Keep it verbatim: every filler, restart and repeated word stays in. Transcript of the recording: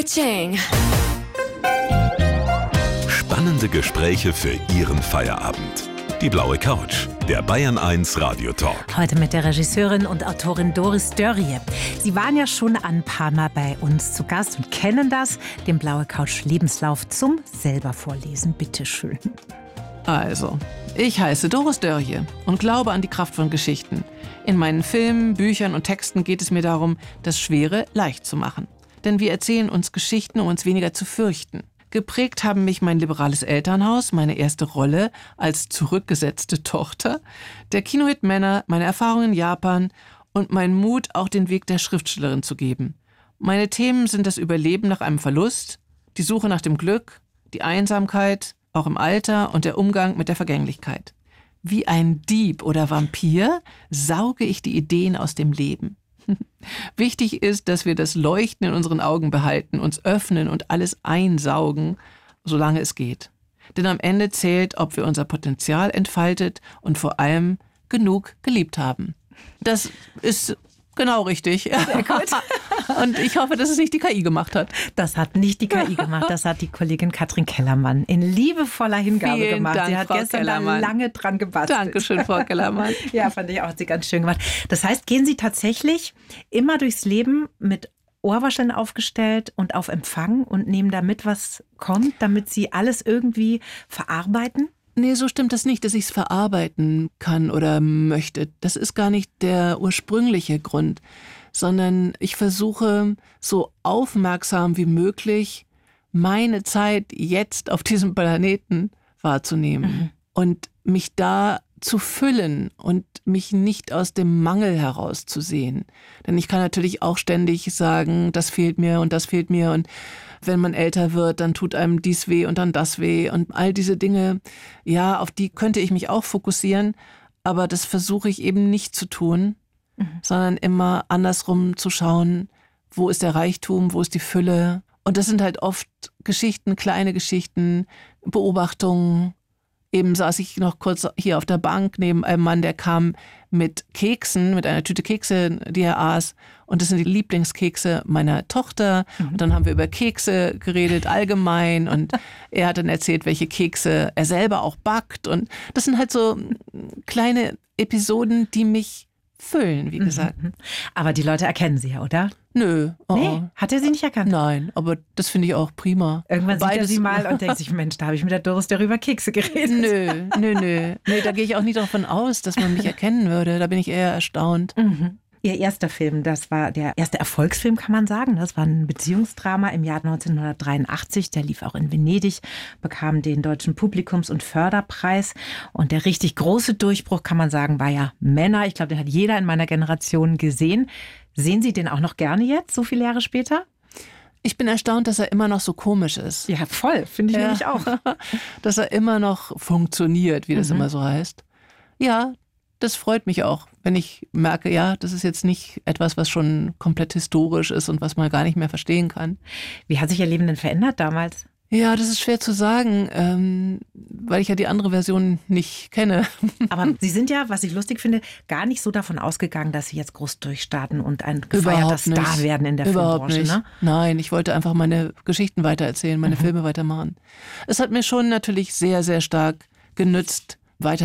Ka-ching. Spannende Gespräche für Ihren Feierabend. Die blaue Couch, der Bayern eins Radiotalk. Heute mit der Regisseurin und Autorin Doris Dörrie. Sie waren ja schon ein paar Mal bei uns zu Gast und kennen das, den blaue Couch Lebenslauf zum selber vorlesen. Bitte schön. Also, ich heiße Doris Dörrie und glaube an die Kraft von Geschichten. In meinen Filmen, Büchern und Texten geht es mir darum, das Schwere leicht zu machen. Denn wir erzählen uns Geschichten, um uns weniger zu fürchten. Geprägt haben mich mein liberales Elternhaus, meine erste Rolle als zurückgesetzte Tochter, der Kinohit Männer, meine Erfahrungen in Japan und mein Mut, auch den Weg der Schriftstellerin zu geben. Meine Themen sind das Überleben nach einem Verlust, die Suche nach dem Glück, die Einsamkeit, auch im Alter und der Umgang mit der Vergänglichkeit. Wie ein Dieb oder Vampir sauge ich die Ideen aus dem Leben. Wichtig ist, dass wir das Leuchten in unseren Augen behalten, uns öffnen und alles einsaugen, solange es geht. Denn am Ende zählt, ob wir unser Potenzial entfaltet und vor allem genug geliebt haben. Das ist genau richtig. Sehr gut. Und ich hoffe, dass es nicht die K I gemacht hat. Das hat nicht die K I gemacht, das hat die Kollegin Katrin Kellermann in liebevoller Hingabe Vielen gemacht. Dank, Sie hat Frau gestern da Kellermann. lange dran gebastelt. Dankeschön, Frau Kellermann. Ja, fand ich auch, hat sie ganz schön gemacht. Das heißt, gehen Sie tatsächlich immer durchs Leben mit Ohrwascheln aufgestellt und auf Empfang und nehmen da mit, was kommt, damit Sie alles irgendwie verarbeiten? Nee, so stimmt das nicht, dass ich es verarbeiten kann oder möchte. Das ist gar nicht der ursprüngliche Grund, sondern ich versuche so aufmerksam wie möglich meine Zeit jetzt auf diesem Planeten wahrzunehmen mhm. und mich da zu füllen und mich nicht aus dem Mangel herauszusehen. Denn ich kann natürlich auch ständig sagen, das fehlt mir und das fehlt mir und wenn man älter wird, dann tut einem dies weh und dann das weh und all diese Dinge, ja, auf die könnte ich mich auch fokussieren, aber das versuche ich eben nicht zu tun, mhm. sondern immer andersrum zu schauen, wo ist der Reichtum, wo ist die Fülle. Und das sind halt oft Geschichten, kleine Geschichten, Beobachtungen. Eben saß ich noch kurz hier auf der Bank neben einem Mann, der kam mit Keksen, mit einer Tüte Kekse, die er aß. Und das sind die Lieblingskekse meiner Tochter. Mhm. Und dann haben wir über Kekse geredet, allgemein. Und er hat dann erzählt, welche Kekse er selber auch backt. Und das sind halt so kleine Episoden, die mich füllen, wie gesagt. Mhm. Aber die Leute erkennen Sie ja, oder? Nö. Oh. Nee, hat er Sie nicht erkannt? Nein, aber das finde ich auch prima. Irgendwann Beides. sieht er Sie mal und denkt sich, Mensch, da habe ich mit der Doris darüber Kekse geredet. Nö, nö, nö. Nee, da gehe ich auch nicht davon aus, dass man mich erkennen würde. Da bin ich eher erstaunt. Mhm. Ihr erster Film, das war der erste Erfolgsfilm, kann man sagen. Das war ein Beziehungsdrama im Jahr neunzehnhundertdreiundachtzig. Der lief auch in Venedig, bekam den Deutschen Publikums- und Förderpreis. Und der richtig große Durchbruch, kann man sagen, war ja Männer. Ich glaube, den hat jeder in meiner Generation gesehen. Sehen Sie den auch noch gerne jetzt, so viele Jahre später? Ich bin erstaunt, dass er immer noch so komisch ist. Ja, voll, finde ich ja. nämlich auch. Dass er immer noch funktioniert, wie das mhm. immer so heißt. Ja, das freut mich auch, wenn ich merke, ja, das ist jetzt nicht etwas, was schon komplett historisch ist und was man gar nicht mehr verstehen kann. Wie hat sich Ihr Leben denn verändert damals? Ja, das ist schwer zu sagen, ähm, weil ich ja die andere Version nicht kenne. Aber Sie sind ja, was ich lustig finde, gar nicht so davon ausgegangen, dass Sie jetzt groß durchstarten und ein gefeierter Star werden in der Überhaupt Filmbranche. Nicht. Ne? Nein, ich wollte einfach meine Geschichten weitererzählen, meine mhm. Filme weitermachen. Es hat mir schon natürlich sehr, sehr stark genützt, weiter